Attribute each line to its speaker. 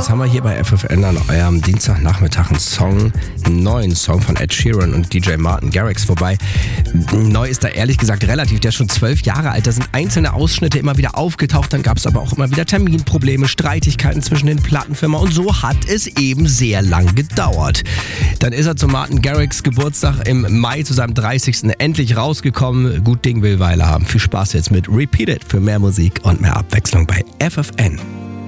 Speaker 1: Jetzt haben wir hier bei FFN an eurem Dienstagnachmittag einen neuen Song von Ed Sheeran und DJ Martin Garrix. Wobei, neu ist da ehrlich gesagt relativ. Der ist schon 12 Jahre alt. Da sind einzelne Ausschnitte immer wieder aufgetaucht. Dann gab es aber auch immer wieder Terminprobleme, Streitigkeiten zwischen den Plattenfirmen. Und so hat es eben sehr lang gedauert. Dann ist er zu Martin Garrix Geburtstag im Mai zu seinem 30. endlich rausgekommen. Gut Ding will Weile haben. Viel Spaß jetzt mit Repeat It für mehr Musik und mehr Abwechslung bei FFN.